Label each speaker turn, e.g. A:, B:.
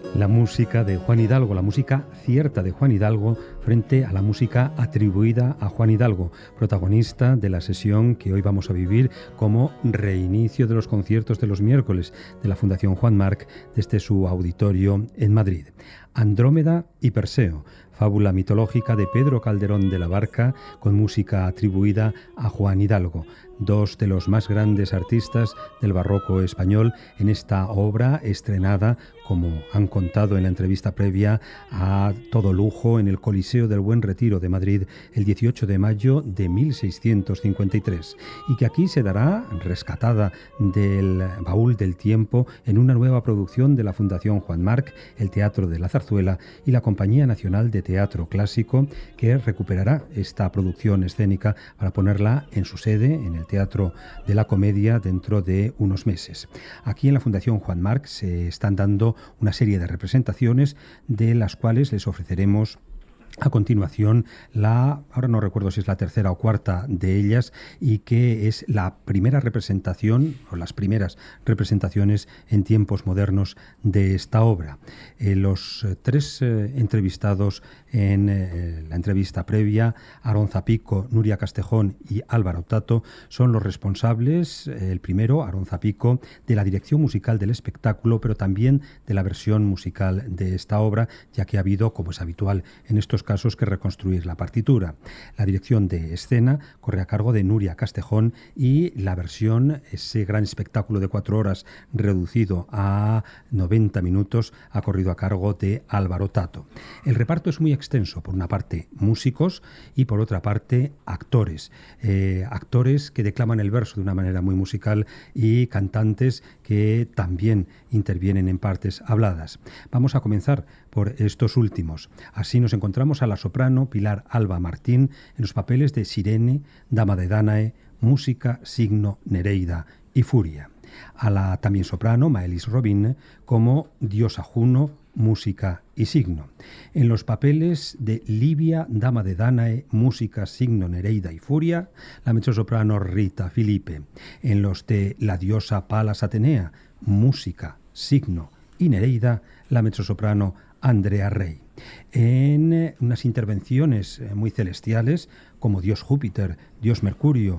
A: La música de Juan Hidalgo, la música cierta de Juan Hidalgo frente a la música atribuida a Juan Hidalgo, protagonista de la sesión que hoy vamos a vivir como reinicio de los conciertos de los miércoles de la Fundación Juan Marc desde su auditorio en Madrid. Andrómeda y Perseo, fábula mitológica de Pedro Calderón de la Barca con música atribuida a Juan Hidalgo, dos de los más grandes artistas del barroco español en esta obra estrenada, como han contado en la entrevista previa, a todo lujo en el Coliseo del Buen Retiro de Madrid el 18 de mayo de 1653 y que aquí se dará rescatada del baúl del tiempo en una nueva producción de la Fundación Juan Marc, el Teatro de la Zarzuela y la Compañía Nacional de Teatro Clásico, que recuperará esta producción escénica para ponerla en su sede, en el Teatro de la Comedia, dentro de unos meses. Aquí en la Fundación Juan Marc se están dando una serie de representaciones de las cuales les ofreceremos a continuación ahora no recuerdo si es la tercera o cuarta de ellas, y que es la primera representación o las primeras representaciones en tiempos modernos de esta obra. Los tres entrevistados en la entrevista previa, Aarón Zapico, Nuria Castejón y Álvaro Tato, son los responsables, el primero, Aarón Zapico, de la dirección musical del espectáculo, pero también de la versión musical de esta obra, ya que ha habido, como es habitual en estos casos, que reconstruir la partitura. La dirección de escena corre a cargo de Nuria Castejón y la versión, ese gran espectáculo de 4 horas reducido a 90 minutos, ha corrido a cargo de Álvaro Tato. El reparto es muy extenso, por una parte músicos y por otra parte actores. Actores que declaman el verso de una manera muy musical y cantantes que también intervienen en partes habladas. Vamos a comenzar por estos últimos. Así nos encontramos a la soprano Pilar Alba Martín en los papeles de Sirene, Dama de Dánae, Música, Signo, Nereida y Furia. A la también soprano Maelis Robin como Diosa Juno, Música y Signo. En los papeles de Livia, Dama de Dánae, Música, Signo, Nereida y Furia, la mezzosoprano Rita Filipe. En los de la diosa Palas Atenea, Música, Signo y Nereida, la mezzosoprano Andrea Rey. En unas intervenciones muy celestiales, como Dios Júpiter, Dios Mercurio